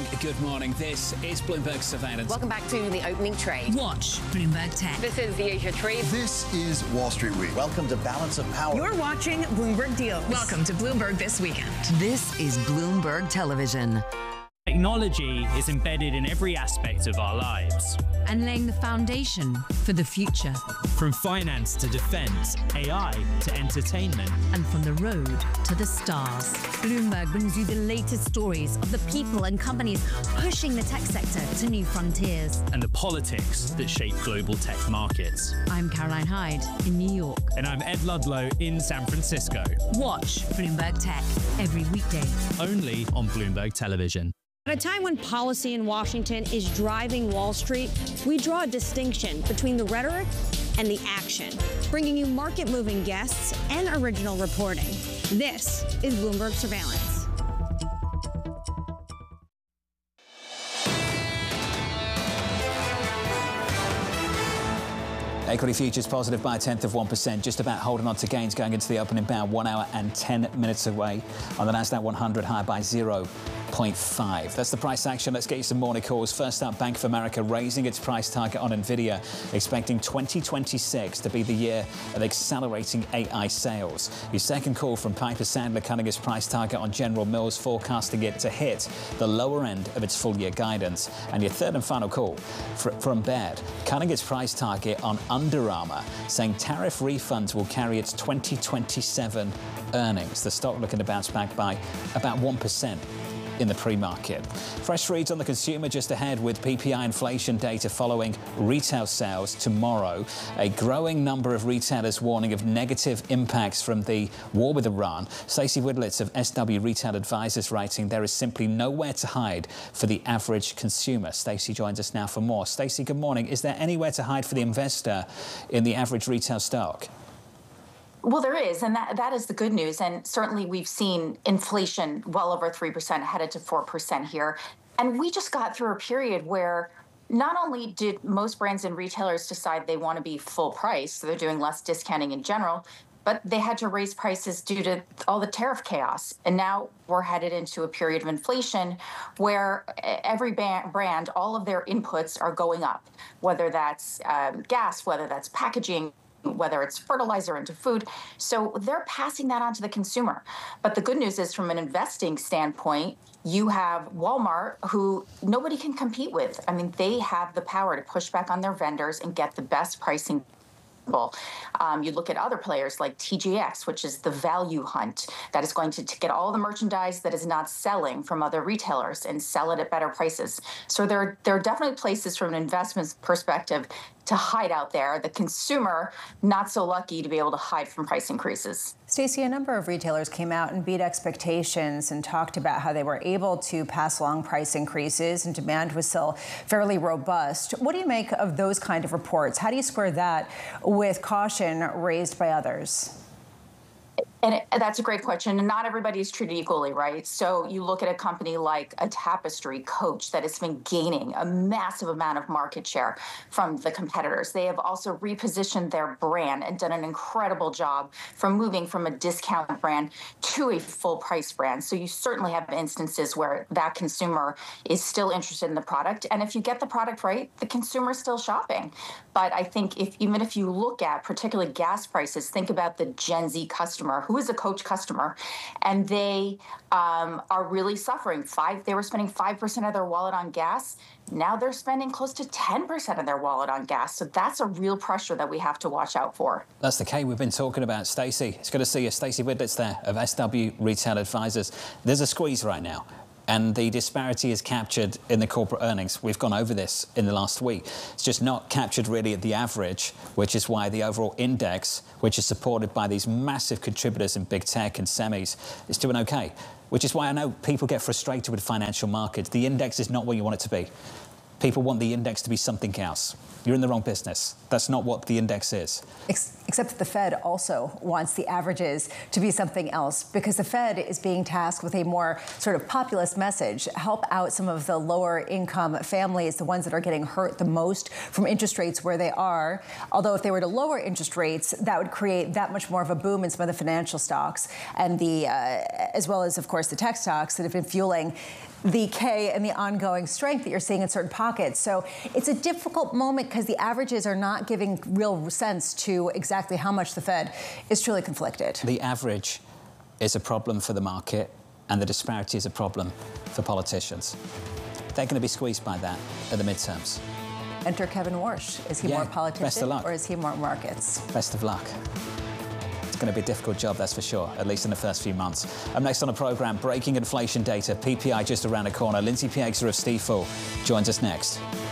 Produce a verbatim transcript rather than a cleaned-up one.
good morning. This is Bloomberg Surveillance. Welcome back to the opening trade. Watch Bloomberg Tech. This is the Asia Trade. This is Wall Street Week. Welcome to Balance of Power. You're watching Bloomberg Deals. Welcome to Bloomberg This Weekend. This is Bloomberg Television. Technology is embedded in every aspect of our lives. And laying the foundation for the future. From finance to defense, A I to entertainment. And from the road to the stars. Bloomberg brings you the latest stories of the people and companies pushing the tech sector to new frontiers. And the politics that shape global tech markets. I'm Caroline Hyde in New York. And I'm Ed Ludlow in San Francisco. Watch Bloomberg Tech every weekday. Only on Bloomberg Television. At a time when policy in Washington is driving Wall Street, we draw a distinction between the rhetoric and the action, bringing you market-moving guests and original reporting. This is Bloomberg Surveillance. Equity futures positive by a tenth of one percent, just about holding on to gains going into the opening bound, one hour and ten minutes away. On the Nasdaq one hundred, higher by zero point five. That's the price action. Let's get you some morning calls. First up, Bank of America raising its price target on Nvidia, expecting twenty twenty-six to be the year of accelerating A I sales. Your second call from Piper Sandler cutting its price target on General Mills, forecasting it to hit the lower end of its full year guidance. And your third and final call from Baird, cutting its price target on Under Armour, saying tariff refunds will carry its twenty twenty-seven earnings. The stock looking to bounce back by about one percent. In the pre-market. Fresh reads on the consumer just ahead with P P I inflation data following retail sales tomorrow. A growing number of retailers warning of negative impacts from the war with Iran. Stacey Widlitz of S W Retail Advisors writing there is simply nowhere to hide for the average consumer. Stacey joins us now for more. Stacey, good morning. Is there anywhere to hide for the investor in the average retail stock? Well, there is, and that, that is the good news. And certainly we've seen inflation well over three percent, headed to four percent here. And we just got through a period where not only did most brands and retailers decide they want to be full price, so they're doing less discounting in general, but they had to raise prices due to all the tariff chaos. And now we're headed into a period of inflation where every brand, all of their inputs are going up, whether that's um, gas, whether that's packaging, whether it's fertilizer into food. So they're passing that on to the consumer. But the good news is from an investing standpoint, you have Walmart, who nobody can compete with. I mean, they have the power to push back on their vendors and get the best pricing. Um, you look at other players like T J X, which is the value hunt that is going to, to get all the merchandise that is not selling from other retailers and sell it at better prices. So there, there are definitely places from an investment perspective to hide out there. The consumer, not so lucky to be able to hide from price increases. Stacey, a number of retailers came out and beat expectations and talked about how they were able to pass along price increases and demand was still fairly robust. What do you make of those kind of reports? How do you square that with caution raised by others? And it, that's a great question. And not everybody is treated equally, right? So you look at a company like a Tapestry, Coach, that has been gaining a massive amount of market share from the competitors. They have also repositioned their brand and done an incredible job from moving from a discount brand to a full price brand. So you certainly have instances where that consumer is still interested in the product. And if you get the product right, the consumer is still shopping. But I think if even if you look at particularly gas prices, think about the Gen Z customer who is a Coach customer, and they um, are really suffering. Five, they were spending five percent of their wallet on gas. Now they're spending close to ten percent of their wallet on gas. So that's a real pressure that we have to watch out for. That's the K we've been talking about. Stacey, it's good to see you. Stacey Widlitz there of S W Retail Advisors. There's a squeeze right now. And the disparity is captured in the corporate earnings. We've gone over this in the last week. It's just not captured really at the average, which is why the overall index, which is supported by these massive contributors in big tech and semis, is doing okay. Which is why I know people get frustrated with financial markets. The index is not what you want it to be. People want the index to be something else. You're in the wrong business. That's not what the index is. Ex- Except that the Fed also wants the averages to be something else, because the Fed is being tasked with a more sort of populist message, help out some of the lower income families, the ones that are getting hurt the most from interest rates where they are. Although if they were to lower interest rates, that would create that much more of a boom in some of the financial stocks, and the uh, as well as, of course, the tech stocks that have been fueling the K and the ongoing strength that you're seeing in certain pockets. So it's a difficult moment because the averages are not giving real sense to exactly how much the Fed is truly conflicted. The average is a problem for the market, and the disparity is a problem for politicians. They're going to be squeezed by that at the midterms. Enter Kevin Warsh. Is he yeah, more politician best of luck. or is he more markets? Best of luck. It's going to be a difficult job, that's for sure, at least in the first few months. Up next on the programme, breaking inflation data, P P I just around the corner. Lindsay Piegza of Stifel joins us next.